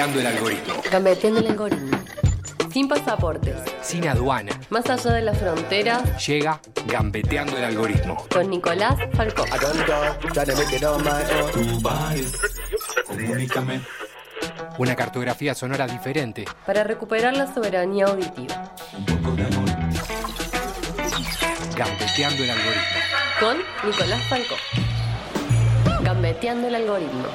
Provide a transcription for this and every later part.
Gambeteando el algoritmo. Gambeteando el algoritmo. Sin pasaportes. Sin aduana. Más allá de las fronteras. Llega Gambeteando el algoritmo. Con Nicolás Falcó. Una cartografía sonora diferente. Para recuperar la soberanía auditiva. Gambeteando el algoritmo. Con Nicolás Falcó. Gambeteando el algoritmo.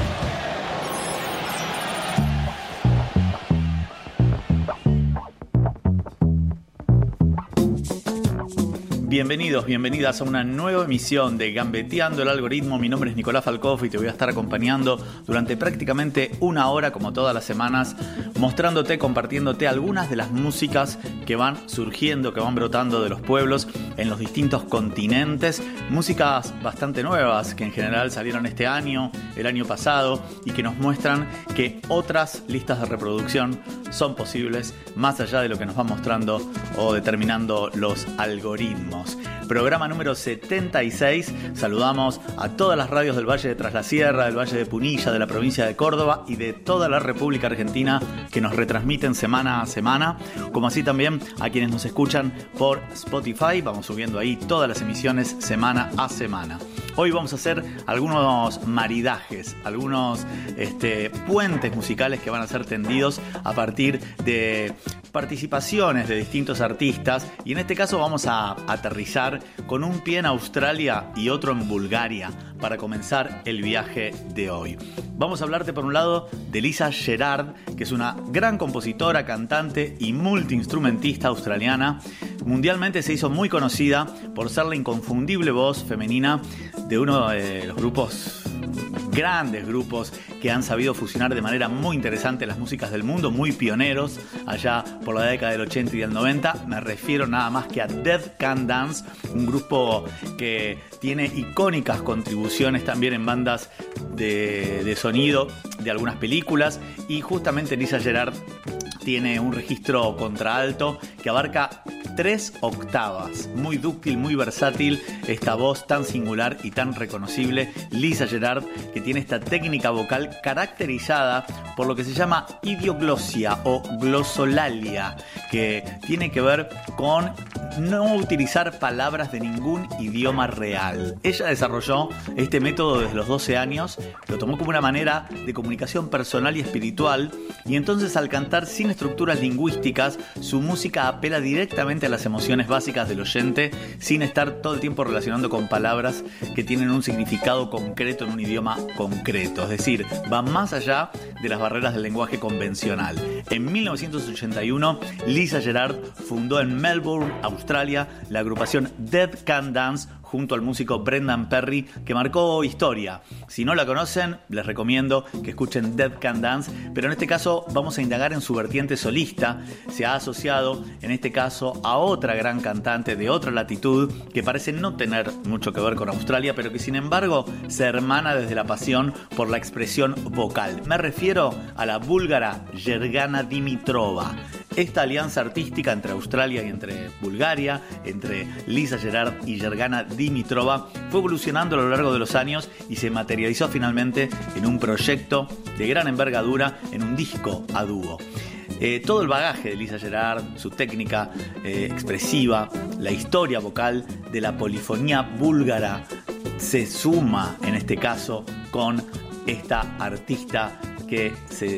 Bienvenidos, bienvenidas a una nueva emisión de Gambeteando el algoritmo. Mi nombre es Nicolás Falcó y te voy a estar acompañando durante prácticamente una hora, como todas las semanas, mostrándote, compartiéndote algunas de las músicas que van surgiendo, que van brotando de los pueblos en los distintos continentes. Músicas bastante nuevas que en general salieron este año, el año pasado, y que nos muestran que otras listas de reproducción son posibles más allá de lo que nos van mostrando o determinando los algoritmos. Programa número 76. Saludamos a todas las radios del Valle de Tras la Sierra, del Valle de Punilla, de la provincia de Córdoba y de toda la República Argentina que nos retransmiten semana a semana, como así también a quienes nos escuchan por Spotify. Vamos subiendo ahí todas las emisiones semana a semana. Hoy vamos a hacer algunos maridajes, algunos puentes musicales que van a ser tendidos a partir de participaciones de distintos artistas, y en este caso vamos a aterrizar con un pie en Australia y otro en Bulgaria para comenzar el viaje de hoy. Vamos a hablarte por un lado de Lisa Gerrard, que es una gran compositora, cantante y multiinstrumentista australiana. Mundialmente se hizo muy conocida por ser la inconfundible voz femenina de uno de los grandes grupos que han sabido fusionar de manera muy interesante las músicas del mundo, muy pioneros allá por la década del 80 y del 90. Me refiero nada más que a Dead Can Dance, un grupo que tiene icónicas contribuciones también en bandas de sonido de algunas películas, y justamente Lisa Gerrard tiene un registro contralto que abarca 3 octavas. Muy dúctil, muy versátil esta voz tan singular y tan reconocible. Lisa Gerrard, que tiene esta técnica vocal caracterizada por lo que se llama idioglosia o glosolalia, que tiene que ver con no utilizar palabras de ningún idioma real. Ella desarrolló este método desde los 12 años, lo tomó como una manera de comunicación personal y espiritual, y entonces al cantar sin estructuras lingüísticas, su música apela directamente a las emociones básicas del oyente, sin estar todo el tiempo relacionando con palabras que tienen un significado concreto en un idioma concreto. Es decir, va más allá de las barreras del lenguaje convencional. En 1981, Lisa Gerrard fundó en Melbourne, Australia, la agrupación Dead Can Dance, junto al músico Brendan Perry, que marcó historia. Si no la conocen, les recomiendo que escuchen Dead Can Dance, pero en este caso vamos a indagar en su vertiente solista. Se ha asociado, en este caso, a otra gran cantante de otra latitud, que parece no tener mucho que ver con Australia, pero que sin embargo se hermana desde la pasión por la expresión vocal. Me refiero a la búlgara Yergana Dimitrova. Esta alianza artística entre Australia y entre Bulgaria, entre Lisa Gerrard y Yergana Dimitrova, fue evolucionando a lo largo de los años y se materializó finalmente en un proyecto de gran envergadura, en un disco a dúo. Todo el bagaje de Lisa Gerrard, su técnica expresiva, la historia vocal de la polifonía búlgara, se suma en este caso con esta artista que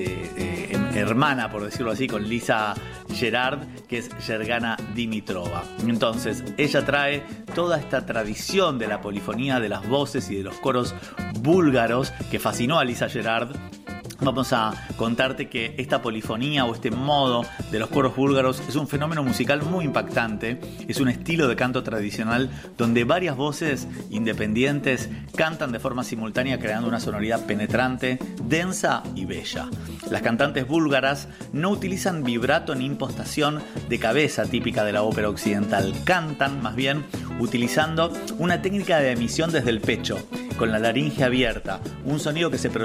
se hermana, por decirlo así, con Lisa Gerrard, que es Yergana Dimitrova. Entonces, ella trae toda esta tradición de la polifonía, de las voces y de los coros búlgaros que fascinó a Lisa Gerrard. Vamos a contarte que esta polifonía o este modo de los coros búlgaros es un fenómeno musical muy impactante. Es un estilo de canto tradicional donde varias voces independientes cantan de forma simultánea, creando una sonoridad penetrante, densa y bella. Las cantantes búlgaras no utilizan vibrato ni impostación de cabeza típica de la ópera occidental. Cantan más bien utilizando una técnica de emisión desde el pecho, con la laringe abierta, un sonido que se